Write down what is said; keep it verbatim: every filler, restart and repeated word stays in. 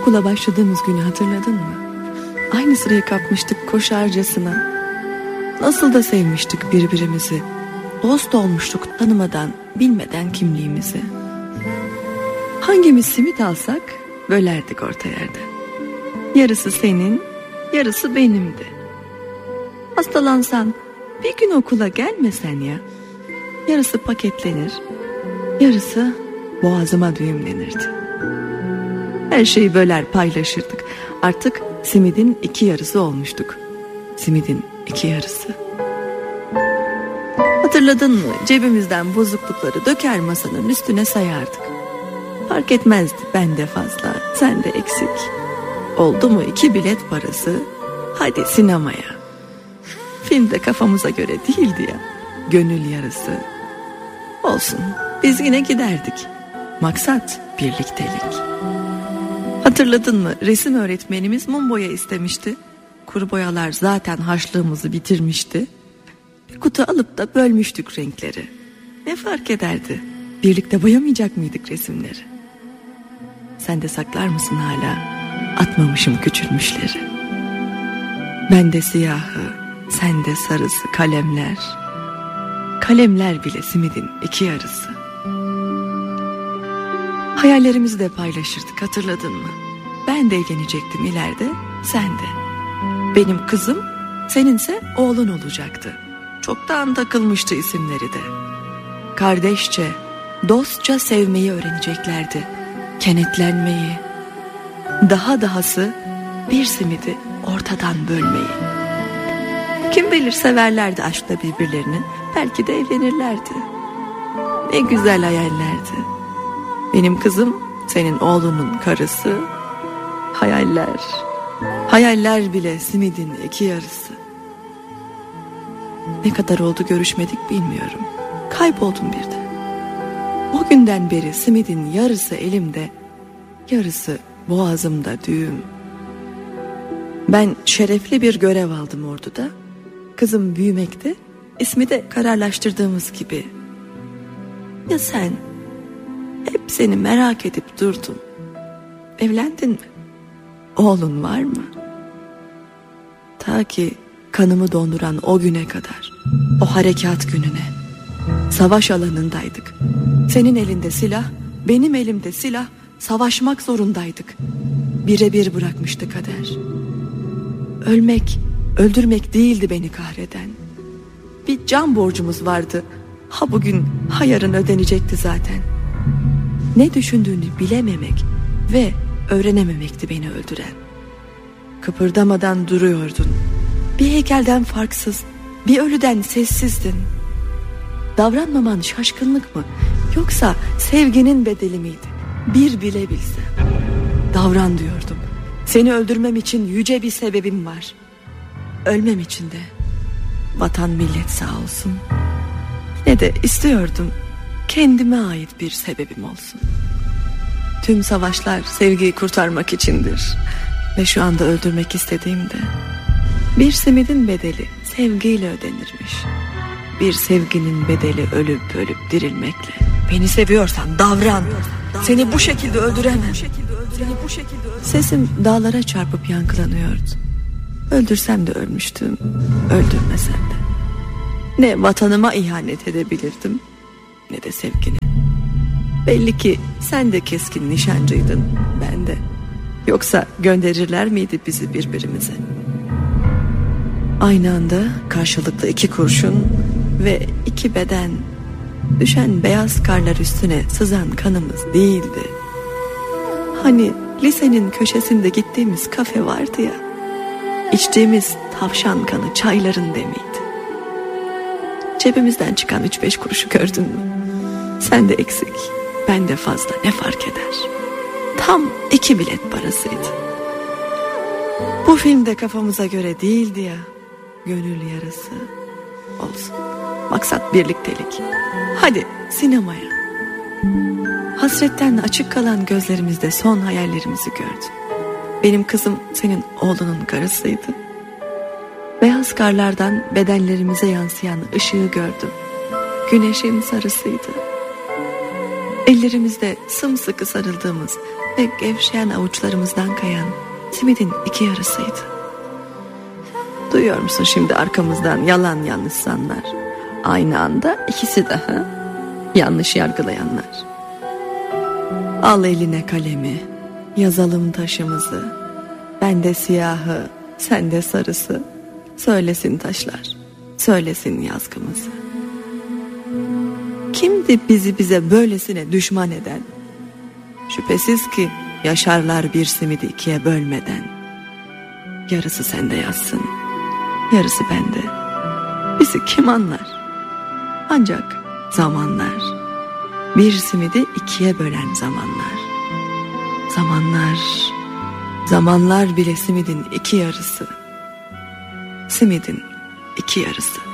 Okula başladığımız günü hatırladın mı? Aynı sırayı kapmıştık koşarcasına. Nasıl da sevmiştik birbirimizi. Dost olmuştuk tanımadan, bilmeden kimliğimizi. Hangimiz simit alsak bölerdik orta yerde. Yarısı senin, yarısı benimdi. Hastalansan bir gün okula gelmesen ya, yarısı paketlenir, yarısı boğazıma düğümlenirdi. Her şeyi böler paylaşırdık. Artık simidin iki yarısı olmuştuk. Simidin iki yarısı. Hatırladın mı? Cebimizden bozuklukları döker masanın üstüne sayardık. Fark etmezdi, ben de fazla, sen de eksik. Oldu mu iki bilet parası, hadi sinemaya. Film de kafamıza göre değildi ya, gönül yarısı. Olsun, biz yine giderdik. Maksat birliktelik. Hatırladın mı? Resim öğretmenimiz mum boya istemişti. Kuru boyalar zaten harçlığımızı bitirmişti. Bir kutu alıp da bölmüştük renkleri. Ne fark ederdi? Birlikte boyamayacak mıydık resimleri? Sen de saklar mısın hala? Atmamışım küçülmüşleri. Ben de siyahı, sen de sarısı kalemler. Kalemler bile simidin iki yarısı. Hayallerimizi de paylaşırdık, hatırladın mı? Ben de evlenecektim ileride, sen de. Benim kızım, seninse oğlun olacaktı. Çoktan takılmıştı isimleri de. Kardeşçe, dostça sevmeyi öğreneceklerdi. Kenetlenmeyi. Daha dahası bir simidi ortadan bölmeyi. Kim bilir severlerdi aşkla birbirlerini. Belki de evlenirlerdi. Ne güzel hayallerdi. Benim kızım, senin oğlunun karısı. Hayaller. Hayaller bile simidin iki yarısı. Ne kadar oldu görüşmedik bilmiyorum. Kayboldum birden. O günden beri simidin yarısı elimde, yarısı boğazımda düğüm. Ben şerefli bir görev aldım orduda. Kızım büyümekte, ismi de kararlaştırdığımız gibi. Ya sen? Hep seni merak edip durdum. Evlendin mi? Oğlun var mı? Ta ki kanımı donduran o güne kadar, o harekat gününe. Savaş alanındaydık. Senin elinde silah, benim elimde silah. Savaşmak zorundaydık. Birebir bırakmıştı kader. Ölmek, öldürmek değildi beni kahreden. Bir can borcumuz vardı. Ha bugün, ha yarın ödenecekti zaten. Ne düşündüğünü bilememek ve öğrenememekti beni öldüren. Kıpırdamadan duruyordun. Bir heykelden farksız, bir ölüden sessizdin. Davranmaman şaşkınlık mı, yoksa sevginin bedeli miydi? Bir bile bilsem. Davran diyordum. Seni öldürmem için yüce bir sebebim var. Ölmem için de vatan millet sağ olsun. Ne de istiyordum kendime ait bir sebebim olsun. Tüm savaşlar sevgiyi kurtarmak içindir. Ve şu anda öldürmek istediğimde bir simidin bedeli sevgiyle ödenirmiş. Bir sevginin bedeli ölüp ölüp dirilmekle. Beni seviyorsan davran. Seni bu şekilde öldüremem. Sesim dağlara çarpıp yankılanıyordu. Öldürsem de ölmüştüm, öldürmesem de. Ne vatanıma ihanet edebilirdim, ne de sevgine. Belli ki sen de keskin nişancıydın, ben de. Yoksa gönderirler miydi bizi birbirimize? Aynı anda karşılıklı iki kurşun ve iki beden, düşen beyaz karlar üstüne sızan kanımız değildi. Hani lisenin köşesinde gittiğimiz kafe vardı ya, içtiğimiz tavşan kanı çayların demiydi. Cebimizden çıkan üç beş kuruşu gördün mü? Sen de eksik, ben de fazla, ne fark eder? Tam iki bilet parasıydı. Bu filmde kafamıza göre değildi ya, gönül yarısı. Olsun, maksat birliktelik. Hadi sinemaya. Hasretten açık kalan gözlerimizde son hayallerimizi gördüm. Benim kızım senin oğlunun karısıydı. Beyaz karlardan bedenlerimize yansıyan ışığı gördüm. Güneşin sarısıydı. Ellerimizde sımsıkı sarıldığımız ve gevşeyen avuçlarımızdan kayan simidin iki yarısıydı. Duyuyor musun şimdi arkamızdan yalan yanlış sanlar? Aynı anda ikisi daha yanlış yargılayanlar. Al eline kalemi, yazalım taşımızı. Bende siyahı, sende sarısı. Söylesin taşlar, söylesin yazgımızı. Kimdi bizi bize böylesine düşman eden? Şüphesiz ki yaşarlar bir simidi ikiye bölmeden. Yarısı sende yazsın, yarısı bende. Bizi kim anlar? Ancak zamanlar, bir simidi ikiye bölen zamanlar. Zamanlar, zamanlar bile simidin iki yarısı. Simidin iki yarısı.